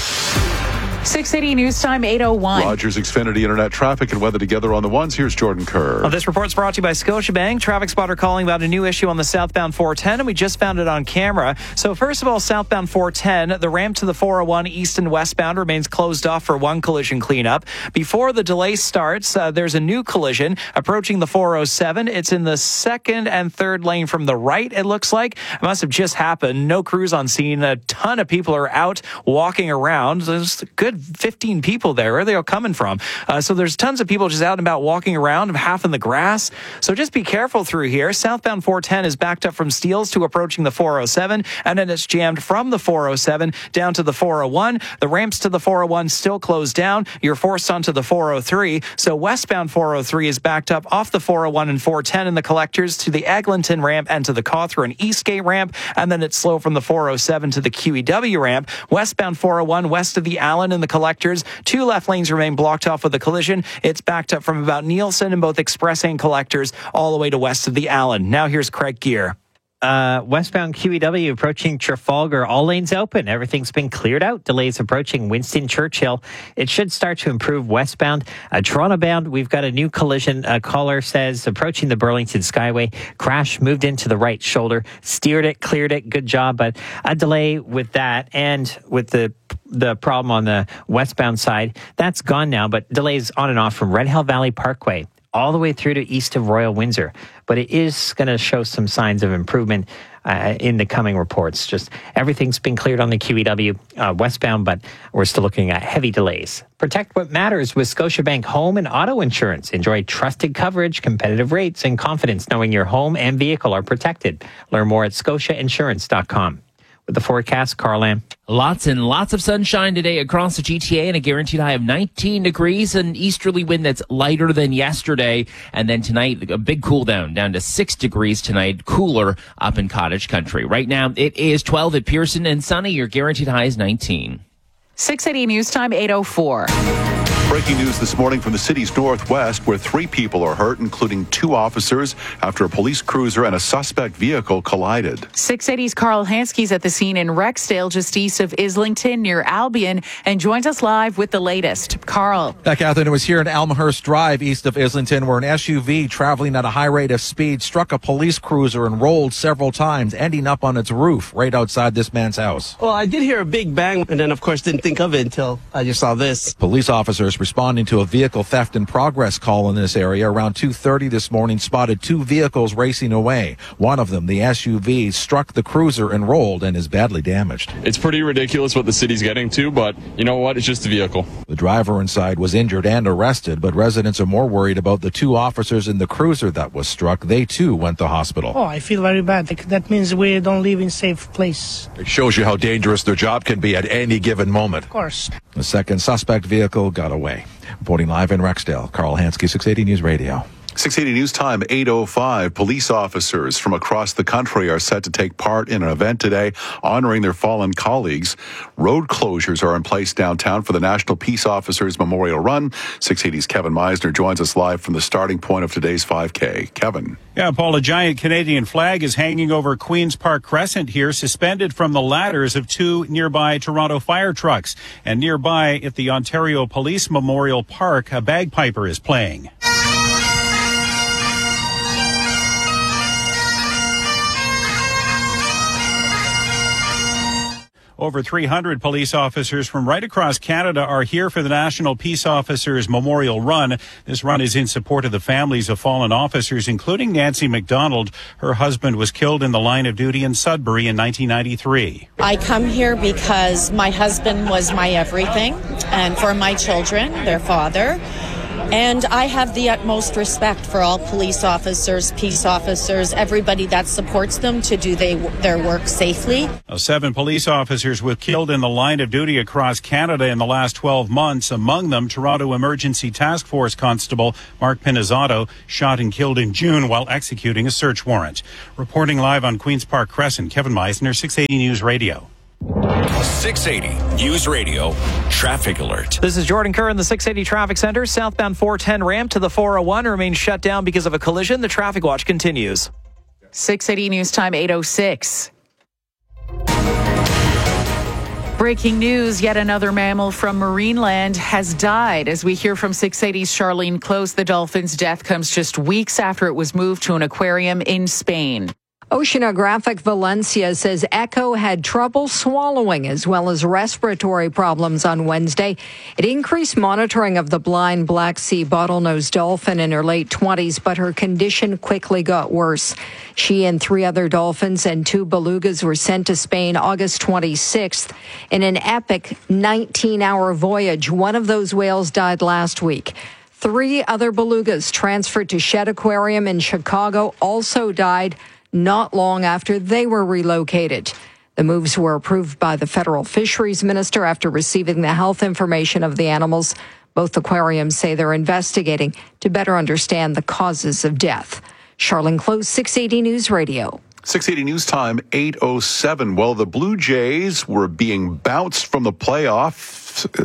680 News Time, 8:01. Rogers Xfinity Internet traffic and weather together on the ones. Here's Jordan Kerr. Well, this report's brought to you by Scotiabank. Traffic spotter calling about a new issue on the southbound 410, and we just found it on camera. So first of all, southbound 410, the ramp to the 401 east and westbound remains closed off for one collision cleanup. Before the delay starts, there's a new collision approaching the 407. It's in the second and third lane from the right, it looks like. It must have just happened. No crews on scene. A ton of people are out walking around. There's a good 15 people there. Where are they all coming from? So there's tons of people just out and about walking around, half in the grass. So just be careful through here. Southbound 410 is backed up from Steeles to approaching the 407, and then it's jammed from the 407 down to the 401. The ramps to the 401 still closed down. You're forced onto the 403. So westbound 403 is backed up off the 401 and 410 in the collectors to the Eglinton ramp and to the Cawthron Eastgate ramp, and then it's slow from the 407 to the QEW ramp. Westbound 401 west of the Allen in the collectors. 2 left lanes remain blocked off with a collision. It's backed up from about Nielsen in both express and collectors all the way to west of the Allen. Now here's Craig Gear. Westbound QEW approaching Trafalgar, all lanes open. Everything's been cleared out. Delays approaching Winston Churchill. It should start to improve westbound. Toronto bound, we've got a new collision. A caller says approaching the Burlington Skyway. Crash moved into the right shoulder. Steered it, cleared it. Good job. But a delay with that and with the problem on the westbound side. That's gone now, but delays on and off from Red Hill Valley Parkway all the way through to east of Royal Windsor. But it is going to show some signs of improvement in the coming reports. Just everything's been cleared on the QEW westbound, but we're still looking at heavy delays. Protect what matters with Scotiabank Home and Auto Insurance. Enjoy trusted coverage, competitive rates, and confidence knowing your home and vehicle are protected. Learn more at scotiainsurance.com. With the forecast, Carl Lamb. Lots and lots of sunshine today across the GTA and a guaranteed high of 19 degrees. An easterly wind that's lighter than yesterday. And then tonight, a big cool down to 6 degrees tonight, cooler up in Cottage Country. Right now, it is 12 at Pearson and sunny. Your guaranteed high is 19. 680 News Time, 8:04. Breaking news this morning from the city's northwest, where 3 people are hurt, including 2 officers, after a police cruiser and a suspect vehicle collided. 680's Carl Hansky's at the scene in Rexdale, just east of Islington near Albion, and joins us live with the latest. Carl. Catherine, it was here in Elmhurst Drive, east of Islington, where an SUV traveling at a high rate of speed struck a police cruiser and rolled several times, ending up on its roof right outside this man's house. Well, I did hear a big bang, and then, of course, didn't think of it until I just saw this. Police officers responding to a vehicle theft in progress call in this area around 2:30 this morning spotted 2 vehicles racing away. One of them, the SUV, struck the cruiser and rolled and is badly damaged. It's pretty ridiculous what the city's getting to, but you know what? It's just a vehicle. The driver inside was injured and arrested, but residents are more worried about the 2 officers in the cruiser that was struck. They too went to hospital. Oh, I feel very bad. That means we don't live in safe place. It shows you how dangerous their job can be at any given moment. Of course. The second suspect vehicle got away. Reporting live in Rexdale, Carl Hansky, 680 News Radio. 680 News Time, 8:05. Police officers from across the country are set to take part in an event today honoring their fallen colleagues. Road closures are in place downtown for the National Peace Officers Memorial Run. 680's Kevin Meisner joins us live from the starting point of today's 5K. Kevin. Yeah, Paul, a giant Canadian flag is hanging over Queen's Park Crescent here, suspended from the ladders of two nearby Toronto fire trucks. And nearby at the Ontario Police Memorial Park, a bagpiper is playing. Over 300 police officers from right across Canada are here for the National Peace Officers Memorial Run. This run is in support of the families of fallen officers, including Nancy McDonald. Her husband was killed in the line of duty in Sudbury in 1993. I come here because my husband was my everything, and for my children, their father. And I have the utmost respect for all police officers, peace officers, everybody that supports them to do their work safely. 7 police officers were killed in the line of duty across Canada in the last 12 months. Among them, Toronto Emergency Task Force Constable Mark Pinizzato, shot and killed in June while executing a search warrant. Reporting live on Queen's Park Crescent, Kevin Meisner, 680 News Radio. 680 News Radio Traffic Alert. This is Jordan Kerr in the 680 Traffic Center. Southbound 410 ramp to the 401 remains shut down because of a collision. The traffic watch continues. 680 News Time, 8:06. Breaking news, yet another mammal from Marineland has died. As we hear from 680's Charlene Close, the dolphin's death comes just weeks after it was moved to an aquarium in Spain. Oceanographic Valencia says Echo had trouble swallowing as well as respiratory problems on Wednesday. It increased monitoring of the blind Black Sea bottlenose dolphin in her late 20s, but her condition quickly got worse. She and 3 other dolphins and 2 belugas were sent to Spain August 26th in an epic 19-hour voyage. One of those whales died last week. 3 other belugas transferred to Shedd Aquarium in Chicago also died not long after they were relocated. The moves were approved by the federal fisheries minister after receiving the health information of the animals. Both aquariums say they're investigating to better understand the causes of death. Charlene Close, 680 News Radio. 680 News Time, 8:07. Well, the Blue Jays were being bounced from the playoffs.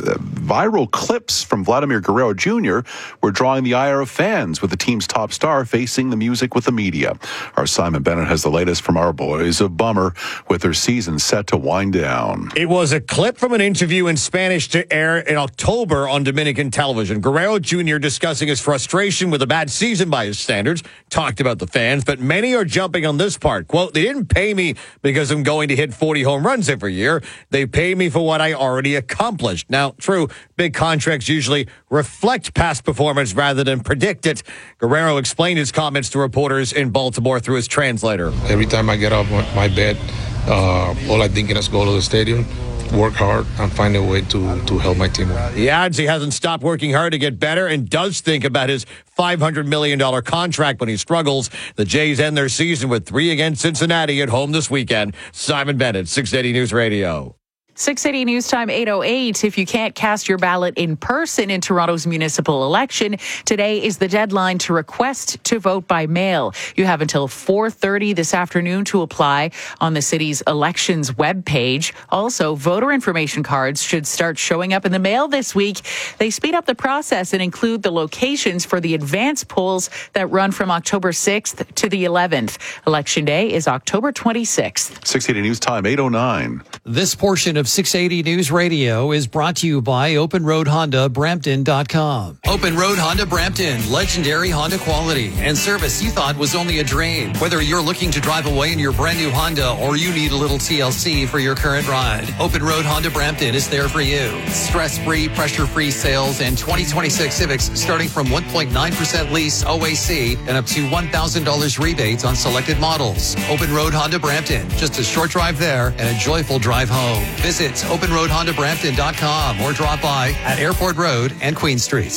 Viral clips from Vladimir Guerrero Jr. were drawing the ire of fans, with the team's top star facing the music with the media. Our Simon Bennett has the latest from our boys. A bummer with their season set to wind down. It was a clip from an interview in Spanish to air in October on Dominican television. Guerrero Jr. discussing his frustration with a bad season by his standards, talked about the fans, but many are jumping on this part. Quote, they didn't pay me because I'm going to hit 40 home runs every year. They pay me for what I already accomplished. Now, true, big contracts usually reflect past performance rather than predict it. Guerrero explained his comments to reporters in Baltimore through his translator. Every time I get off my bed, all I think is go to the stadium, work hard, and find a way to help my team win. He adds he hasn't stopped working hard to get better and does think about his $500 million contract when he struggles. The Jays end their season with 3 against Cincinnati at home this weekend. Simon Bennett, 680 News Radio. 680 News Time, 8:08. If you can't cast your ballot in person in Toronto's municipal election, today is the deadline to request to vote by mail. You have until 4:30 this afternoon to apply on the city's elections webpage. Also, voter information cards should start showing up in the mail this week. They speed up the process and include the locations for the advance polls that run from October 6th to the 11th. Election Day is October 26th. 680 News Time, 8:09. This portion of 680 News Radio is brought to you by Open Road Honda, Brampton.com. Open Road Honda Brampton, legendary Honda quality and service you thought was only a dream. Whether you're looking to drive away in your brand new Honda or you need a little TLC for your current ride, Open Road Honda Brampton is there for you. Stress-free, pressure-free sales and 2026 Civics starting from 1.9% lease OAC and up to $1,000 rebates on selected models. Open Road Honda Brampton, just a short drive there and a joyful drive home. Visit OpenRoadHondaBrampton.com or drop by at Airport Road and Queen Street.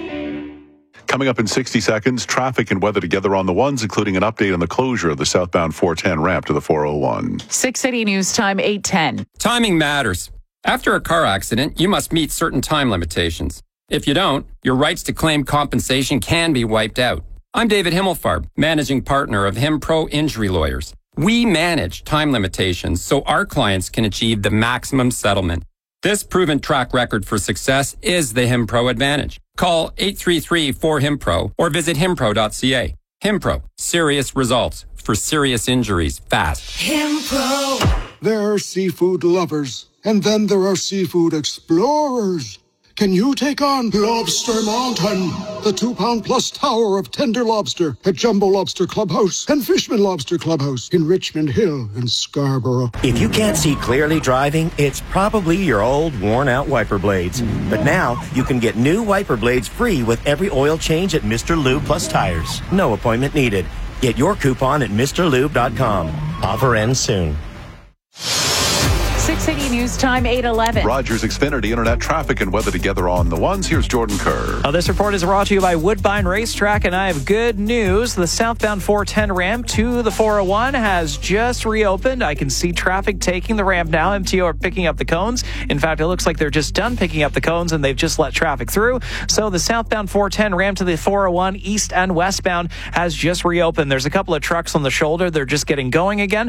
Coming up in 60 seconds, traffic and weather together on the ones, including an update on the closure of the southbound 410 ramp to the 401. 680 News Time, 8:10. Timing matters. After a car accident, you must meet certain time limitations. If you don't, your rights to claim compensation can be wiped out. I'm David Himmelfarb, managing partner of HimPro Injury Lawyers. We manage time limitations so our clients can achieve the maximum settlement. This proven track record for success is the HimPro advantage. Call 833-4HIMPRO or visit himpro.ca. HimPro, serious results for serious injuries fast. HimPro. There are seafood lovers, and then there are seafood explorers. Can you take on Lobster Mountain, the 2-pound-plus tower of tender lobster at Jumbo Lobster Clubhouse and Fishman Lobster Clubhouse in Richmond Hill and Scarborough? If you can't see clearly driving, it's probably your old, worn-out wiper blades. But now, you can get new wiper blades free with every oil change at Mr. Lube Plus Tires. No appointment needed. Get your coupon at MrLube.com. Offer ends soon. 680 News Time, 8:11. Rogers Xfinity Internet traffic and weather together on the ones. Here's Jordan Kerr. This report is brought to you by Woodbine Racetrack, and I have good news. The southbound 410 ramp to the 401 has just reopened. I can see traffic taking the ramp now. MTO are picking up the cones. In fact, it looks like they're just done picking up the cones, and they've just let traffic through. So the southbound 410 ramp to the 401 east and westbound has just reopened. There's a couple of trucks on the shoulder. They're just getting going again.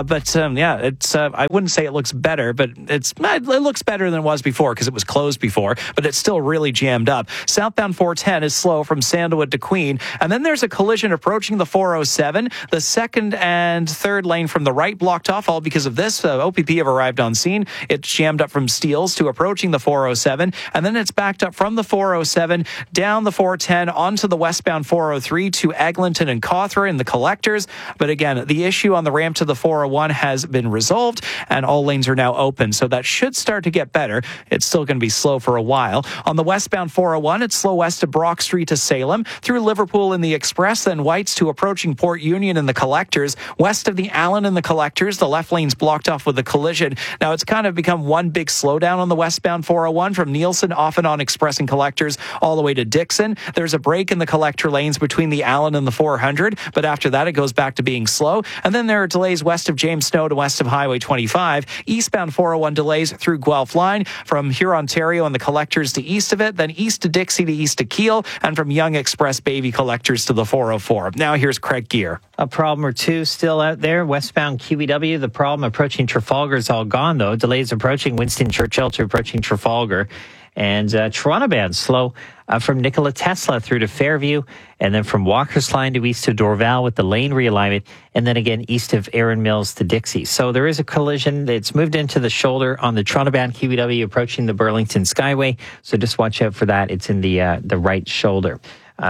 It's I wouldn't say it looks better, but it looks better than it was before because it was closed before, but it's still really jammed up. Southbound 410 is slow from Sandalwood to Queen, and then there's a collision approaching the 407. The second and third lane from the right blocked off, all because of this. OPP have arrived on scene. It's jammed up from Steeles to approaching the 407, and then it's backed up from the 407 down the 410 onto the westbound 403 to Eglinton and Cawthra in the collectors. But again, the issue on the ramp to the 401 has been resolved, and all lanes are now open, so that should start to get better. It's still going to be slow for a while. On the westbound 401, it's slow west of Brock Street to Salem, through Liverpool in the Express, then Whites to approaching Port Union in the collectors. West of the Allen in the collectors, the left lane's blocked off with a collision. Now it's kind of become one big slowdown on the westbound 401 from Nielsen off and on Express and collectors all the way to Dixon. There's a break in the collector lanes between the Allen and the 400, but after that it goes back to being slow. And then there are delays west of James Snow to west of Highway 25. Eastbound 401 delays through Guelph Line from Huron, Ontario and the collectors to east of it, then east to Dixie to east to Kiel, and from Young Express Baby collectors to the 404. Now here's Craig Gear. A problem or two still out there. Westbound QEW, the problem approaching Trafalgar is all gone, though. Delays approaching Winston Churchill to approaching Trafalgar. And Toronto bound slow from Nikola Tesla through to Fairview, and then from Walker's Line to east to Dorval with the lane realignment, and then again east of Erin Mills to Dixie. So there is a collision that's moved into the shoulder on the Toronto bound QEW approaching the Burlington Skyway. So just watch out for that. It's in the right shoulder.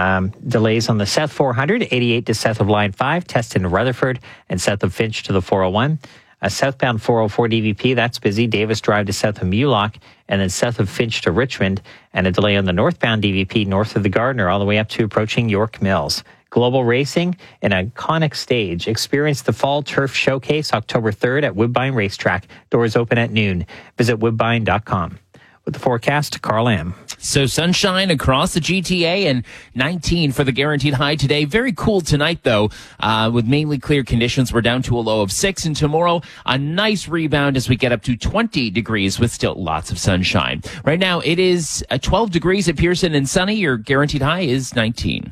Delays on the South 400, 88 to south of Line 5, Teston to Rutherford, and south of Finch to the 401. Southbound 404 DVP, that's busy. Davis Drive to south of Mulock, and then south of Finch to Richmond, and a delay on the northbound DVP north of the Gardiner all the way up to approaching York Mills. Global Racing, an iconic stage. Experience the Fall Turf Showcase October 3rd at Woodbine Racetrack. Doors open at noon. Visit woodbine.com. With the forecast, Carl M. So sunshine across the GTA and 19 for the guaranteed high today. Very cool tonight, though, with mainly clear conditions. We're down to a low of 6. And tomorrow, a nice rebound as we get up to 20 degrees with still lots of sunshine. Right now, it is 12 degrees at Pearson and sunny. Your guaranteed high is 19.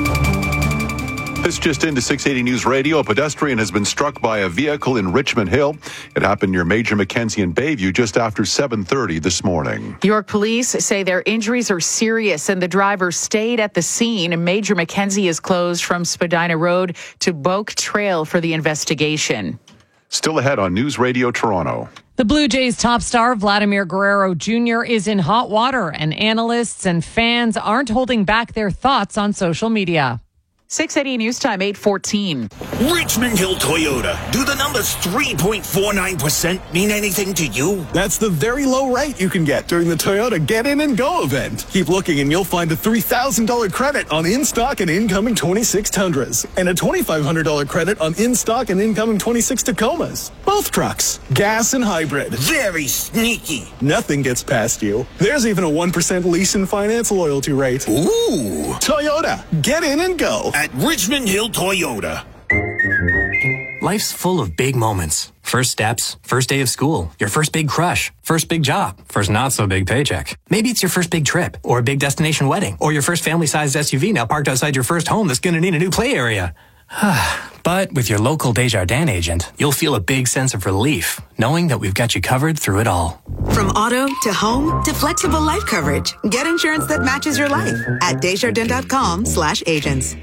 This just into 680 News Radio. A pedestrian has been struck by a vehicle in Richmond Hill. It happened near Major Mackenzie and Bayview just after 7:30 this morning. York police say their injuries are serious and the driver stayed at the scene. Major Mackenzie is closed from Spadina Road to Boak Trail for the investigation. Still ahead on News Radio Toronto. The Blue Jays top star Vladimir Guerrero Jr. is in hot water, and analysts and fans aren't holding back their thoughts on social media. 680 News Time, 8:14. Richmond Hill Toyota. Do the numbers 3.49% mean anything to you? That's the very low rate you can get during the Toyota Get In and Go event. Keep looking and you'll find a $3,000 credit on in-stock and incoming 26 Tundras and a $2,500 credit on in-stock and incoming 26 Tacomas. Both trucks, gas and hybrid. Very sneaky. Nothing gets past you. There's even a 1% lease and finance loyalty rate. Ooh. Toyota, get in and go. At Richmond Hill Toyota. Life's full of big moments. First steps, first day of school, your first big crush, first big job, first not so big paycheck. Maybe it's your first big trip, or a big destination wedding, or your first family-sized SUV now parked outside your first home that's going to need a new play area. But with your local Desjardins agent, you'll feel a big sense of relief, knowing that we've got you covered through it all. From auto to home to flexible life coverage, get insurance that matches your life at Desjardins.com/agents.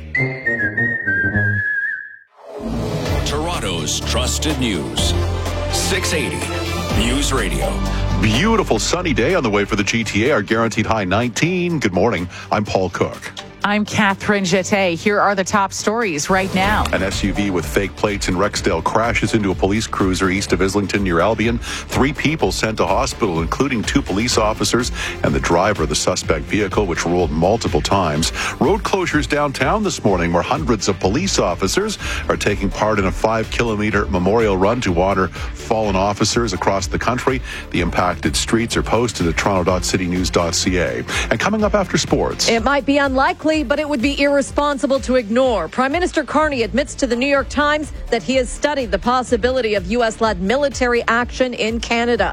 Toronto's trusted news. 680 News Radio. Beautiful sunny day on the way for the GTA. Our guaranteed high 19. Good morning. I'm Paul Cook. I'm Catherine Jeté. Here are the top stories right now. An SUV with fake plates in Rexdale crashes into a police cruiser east of Islington near Albion. 3 people sent to hospital, including 2 police officers and the driver of the suspect vehicle, which rolled multiple times. Road closures downtown this morning, where hundreds of police officers are taking part in a 5-kilometer memorial run to honor fallen officers across the country. The impacted streets are posted at toronto.citynews.ca. And coming up after sports. It might be unlikely, but it would be irresponsible to ignore. Prime Minister Carney admits to the New York Times that he has studied the possibility of U.S.-led military action in Canada.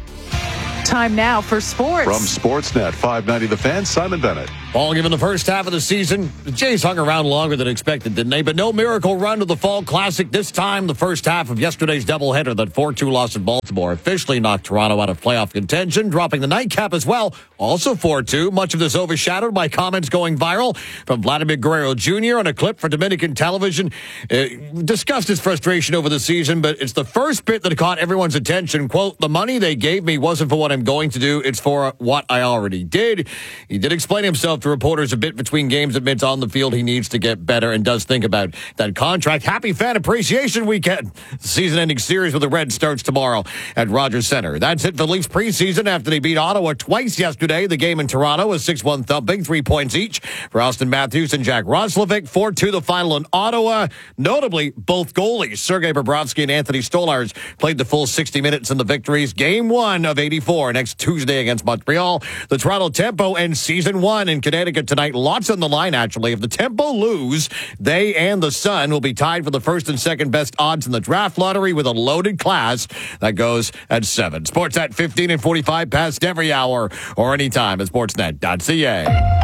Time now for sports. From Sportsnet 590 The Fan, Simon Bennett. Ball given the first half of the season. The Jays hung around longer than expected, didn't they? But no miracle run to the Fall Classic. This time, the first half of yesterday's doubleheader, that 4-2 loss in Baltimore, officially knocked Toronto out of playoff contention, dropping the nightcap as well. Also 4-2. Much of this overshadowed by comments going viral from Vladimir Guerrero Jr. on a clip for Dominican television. Discussed his frustration over the season, but it's the first bit that caught everyone's attention. Quote, "The money they gave me wasn't for what I'm going to do. It's for what I already did." He did explain himself to reporters a bit between games, admits on the field he needs to get better and does think about that contract. Happy Fan Appreciation Weekend. The season-ending series with the Reds starts tomorrow at Rogers Centre. That's it for Leafs preseason after they beat Ottawa twice yesterday. The game in Toronto was 6-1 thumping, 3 points each for Austin Matthews and Jack Roslovic. 4-2 the final in Ottawa. Notably, both goalies, Sergei Bobrovsky and Anthony Stolarz, played the full 60 minutes in the victories. Game 1 of 84 next Tuesday against Montreal. The Toronto Tempo and Season 1 in Connecticut tonight. Lots on the line, actually. If the Tempo lose, they and the Sun will be tied for the first and second best odds in the draft lottery with a loaded class that goes at 7. Sports at 15 and 45 past every hour or anytime at sportsnet.ca.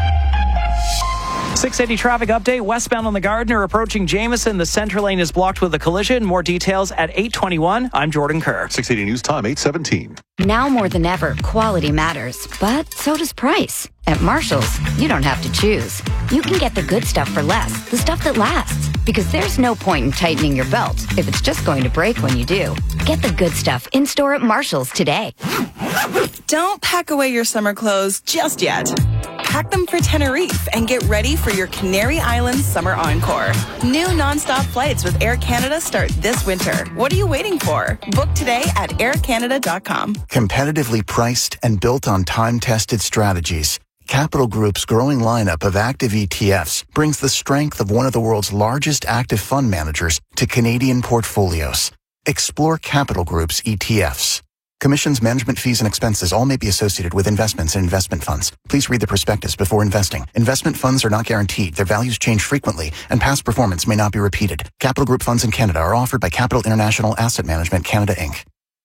680 traffic update. Westbound on the Gardiner approaching Jameson. The center lane is blocked with a collision. More details at 8:21. I'm Jordan Kerr. 680 News Time, 8:17. Now more than ever, quality matters, but so does price. At Marshall's, you don't have to choose. You can get the good stuff for less, the stuff that lasts. Because there's no point in tightening your belt if it's just going to break when you do. Get the good stuff in-store at Marshall's today. Don't pack away your summer clothes just yet. Pack them for Tenerife and get ready for your Canary Islands summer encore. New nonstop flights with Air Canada start this winter. What are you waiting for? Book today at aircanada.com. Competitively priced and built on time-tested strategies, Capital Group's growing lineup of active ETFs brings the strength of one of the world's largest active fund managers to Canadian portfolios. Explore Capital Group's ETFs. Commissions, management fees, and expenses all may be associated with investments in investment funds. Please read the prospectus before investing. Investment funds are not guaranteed. Their values change frequently, and past performance may not be repeated. Capital Group funds in Canada are offered by Capital International Asset Management Canada, Inc.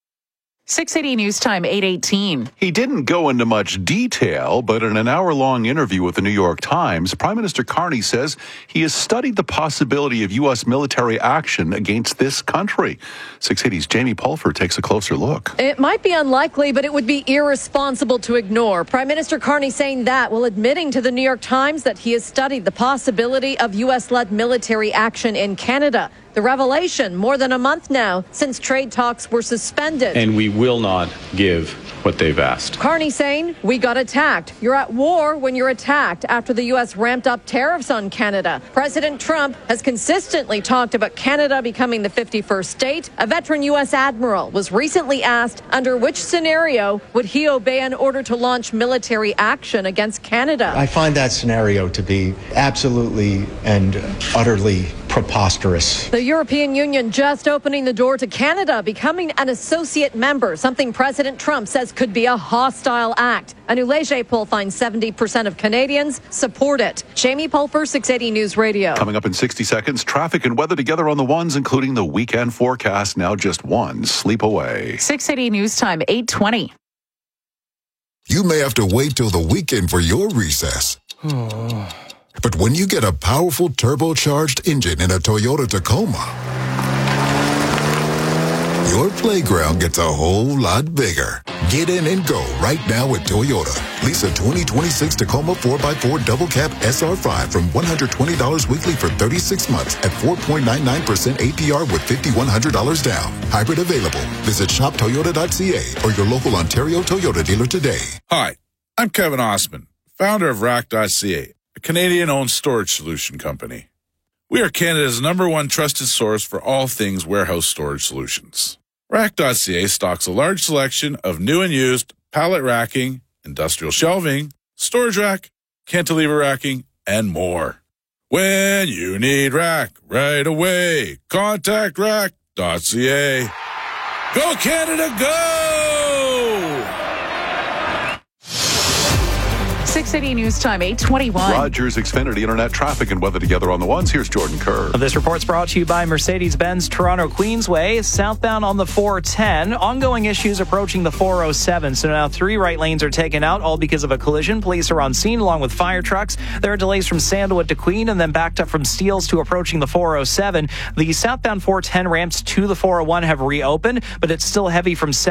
680 News Time, 8:18. He didn't go into much detail, but in an hour-long interview with the New York Times, Prime Minister Carney says he has studied the possibility of U.S. military action against this country. 680's Jamie Pulford takes a closer look. It might be unlikely, but it would be irresponsible to ignore. Prime Minister Carney saying that while admitting to the New York Times that he has studied the possibility of U.S.-led military action in Canada. The revelation more than a month now since trade talks were suspended. And we will not give what they've asked. Carney saying, we got attacked. You're at war when you're attacked after the U.S. ramped up tariffs on Canada. President Trump has consistently talked about Canada becoming the 51st state. A veteran U.S. admiral was recently asked under which scenario would he obey an order to launch military action against Canada. I find that scenario to be absolutely and utterly preposterous. The European Union just opening the door to Canada becoming an associate member, something President Trump says could be a hostile act. A new Leger poll finds 70% of Canadians support it. Jamie Pulfer, 680 News Radio. Coming up in 60 seconds, traffic and weather together on the ones, including the weekend forecast, now just one sleep away. 680 News Time, 8:20. You may have to wait till the weekend for your recess. But when you get a powerful turbocharged engine in a Toyota Tacoma, your playground gets a whole lot bigger. Get in and go right now at Toyota. Lease a 2026 Tacoma 4x4 Double Cab SR5 from $120 weekly for 36 months at 4.99% APR with $5,100 down. Hybrid available. Visit shoptoyota.ca or your local Ontario Toyota dealer today. Hi, I'm Kevin Osman, founder of Rack.ca, a Canadian-owned storage solution company. We are Canada's #1 trusted source for all things warehouse storage solutions. Rack.ca stocks a large selection of new and used pallet racking, industrial shelving, storage rack, cantilever racking, and more. When you need rack right away, contact Rack.ca. Go Canada, go! 680 News Time, 8:21. Rogers Xfinity Internet traffic and weather together on the ones. Here's Jordan Kerr. This report's brought to you by Mercedes-Benz Toronto Queensway, southbound on the 410. Ongoing issues approaching the 407. So now 3 right lanes are taken out, all because of a collision. Police are on scene along with fire trucks. There are delays from Sandalwood to Queen and then backed up from Steeles to approaching the 407. The southbound 410 ramps to the 401 have reopened, but it's still heavy from